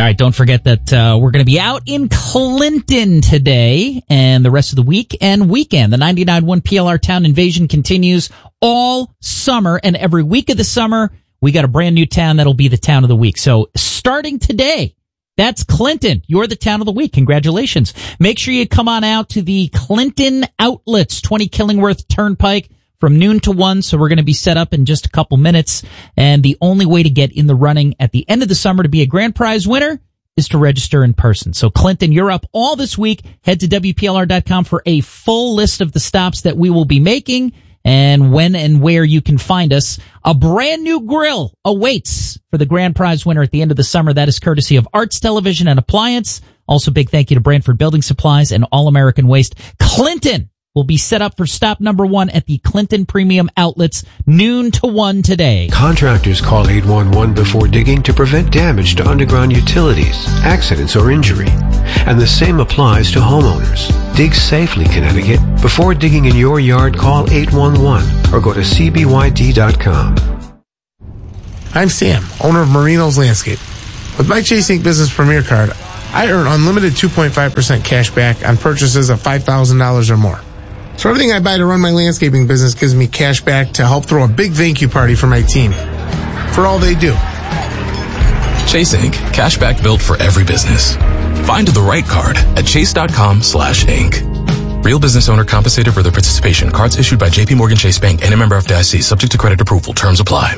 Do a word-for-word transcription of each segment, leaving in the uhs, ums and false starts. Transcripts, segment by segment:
right, don't forget that uh, we're going to be out in Clinton today and the rest of the week and weekend. The ninety-nine point one P L R Town Invasion continues all summer, and every week of the summer, we got a brand new town that'll be the town of the week. So starting today, that's Clinton. You're the town of the week. Congratulations. Make sure you come on out to the Clinton Outlets, twenty Killingworth Turnpike, from noon to one. So we're going to be set up in just a couple minutes. And the only way to get in the running at the end of the summer to be a grand prize winner is to register in person. So Clinton, you're up all this week. Head to W P L R dot com for a full list of the stops that we will be making and when and where you can find us. A brand new grill awaits for the grand prize winner at the end of the summer. That is courtesy of Arts Television and Appliance. Also, big thank you to Brantford Building Supplies and All American Waste. Clinton will be set up for stop number one at the Clinton Premium Outlets, noon to one today. Contractors call eight one one before digging to prevent damage to underground utilities, accidents, or injury. And the same applies to homeowners. Dig safely, Connecticut. Before digging in your yard, call eight one one or go to c b y d dot com. I'm Sam, owner of Marino's Landscape. With my Chase Incorporated. Business Premier Card, I earn unlimited two point five percent cash back on purchases of five thousand dollars or more. So everything I buy to run my landscaping business gives me cash back to help throw a big thank you party for my team. For all they do. Chase Incorporated. Cashback built for every business. Find the right card at chase.com slash Inc. Real business owner compensated for their participation. Cards issued by J P Morgan Chase Bank and a member F D I C. Subject to credit approval. Terms apply.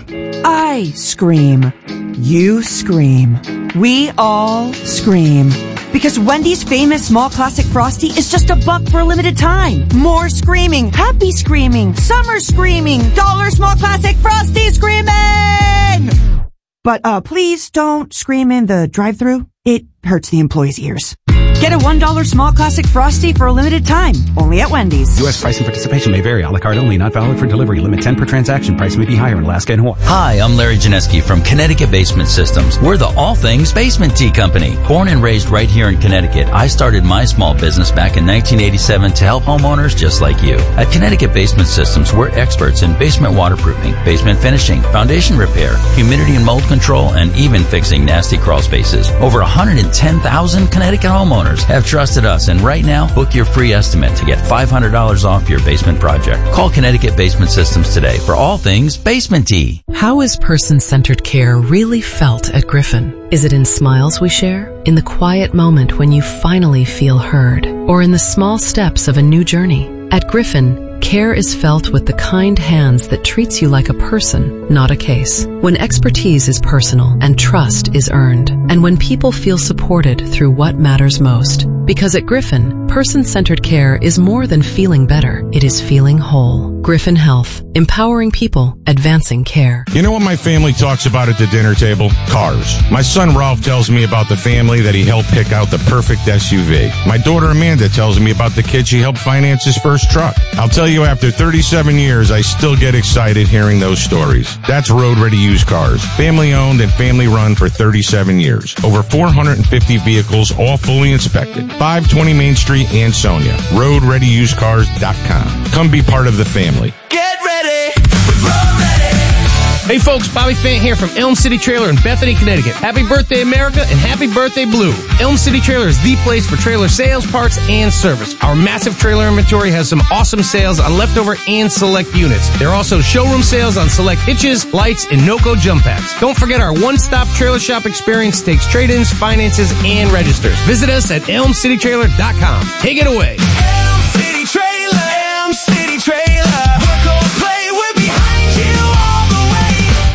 I scream. You scream. We all scream. Because Wendy's famous small classic Frosty is just a buck for a limited time. More screaming, happy screaming, summer screaming, dollar small classic Frosty screaming! But, uh, please don't scream in the drive-thru. It hurts the employees' ears. Get a one dollar small classic Frosty for a limited time. Only at Wendy's. U S price and participation may vary. A la carte only. Not valid for delivery. Limit ten per transaction. Price may be higher in Alaska and Hawaii. Hi, I'm Larry Janeski from Connecticut Basement Systems. We're the all things basement tea company. Born and raised right here in Connecticut, I started my small business back in nineteen eighty-seven to help homeowners just like you. At Connecticut Basement Systems, we're experts in basement waterproofing, basement finishing, foundation repair, humidity and mold control, and even fixing nasty crawl spaces. Over one hundred ten thousand Connecticut homeowners have trusted us, and right now, book your free estimate to get five hundred dollars off your basement project. Call Connecticut Basement Systems today for all things basement tea. How is person-centered care really felt at Griffin? Is it in smiles we share? In the quiet moment when you finally feel heard? Or in the small steps of a new journey? At Griffin, care is felt with the kind hands that treats you like a person, not a case. When expertise is personal and trust is earned, and when people feel supported through what matters most. Because at Griffin, person-centered care is more than feeling better. It is feeling whole. Griffin Health. Empowering people. Advancing care. You know what my family talks about at the dinner table? Cars. My son Ralph tells me about the family that he helped pick out the perfect S U V. My daughter Amanda tells me about the kid she helped finance his first truck. I'll tell you, after thirty-seven years, I still get excited hearing those stories. That's Road Ready Used Cars. Family owned and family run for thirty-seven years. Over four hundred fifty vehicles, all fully inspected. five twenty Main Street, Ansonia. road ready used cars dot com. Come be part of the family. Get ready with Road Ready. Hey folks, Bobby Fant here from Elm City Trailer in Bethany, Connecticut. Happy birthday, America, and happy birthday, Blue. Elm City Trailer is the place for trailer sales, parts, and service. Our massive trailer inventory has some awesome sales on leftover and select units. There are also showroom sales on select hitches, lights, and NOCO jump packs. Don't forget our one-stop trailer shop experience takes trade-ins, finances, and registers. Visit us at elm city trailer dot com. Take it away. Elm City Trailer, Elm City Trailer. Work or play, we're behind you all the way.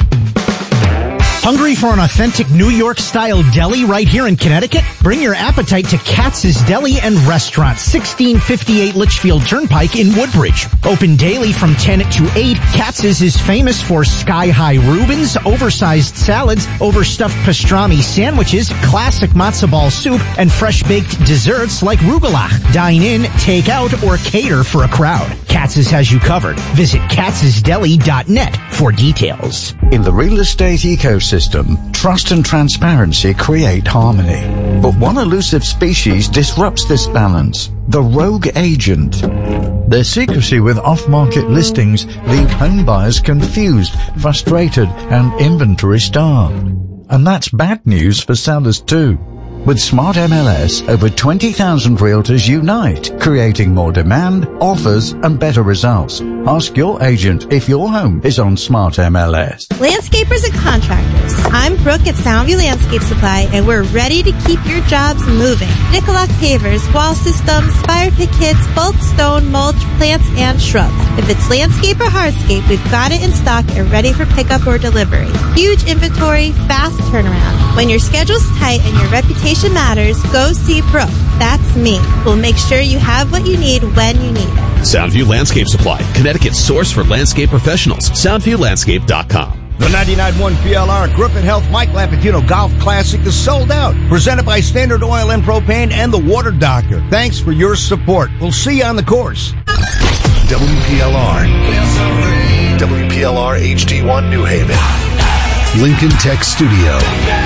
Hungry for an authentic New York-style deli right here in Connecticut? Bring your appetite to Katz's Deli and Restaurant, sixteen fifty-eight Litchfield Turnpike in Woodbridge. Open daily from ten to eight, Katz's is famous for sky-high Reubens, oversized salads, overstuffed pastrami sandwiches, classic matzo ball soup, and fresh-baked desserts like rugelach. Dine in, take out, or cater for a crowd. Katz's has you covered. Visit katz's deli dot net for details. In the real estate ecosystem, trust and transparency create harmony. But one elusive species disrupts this balance: the rogue agent. Their secrecy with off-market listings leave home buyers confused, frustrated, and inventory starved. And that's bad news for sellers too. With Smart M L S, over twenty thousand realtors unite, creating more demand, offers, and better results. Ask your agent if your home is on Smart M L S. Landscapers and contractors. I'm Brooke at Soundview Landscape Supply, and we're ready to keep your jobs moving. Nicolak pavers, wall systems, fire pit kits, bulk stone, mulch, plants, and shrubs. If it's landscape or hardscape, we've got it in stock and ready for pickup or delivery. Huge inventory, fast turnaround. When your schedule's tight and your reputation matters, go see Brooke. That's me. We'll make sure you have what you need when you need it. Soundview Landscape Supply, Connecticut's source for landscape professionals. soundview landscape dot com. The ninety-nine point one P L R Griffin Health Mike Lapatino Golf Classic is sold out. Presented by Standard Oil and Propane and the Water Doctor. Thanks for your support. We'll see you on the course. W P L R. W P L R H D one New Haven. Lincoln Tech Studio.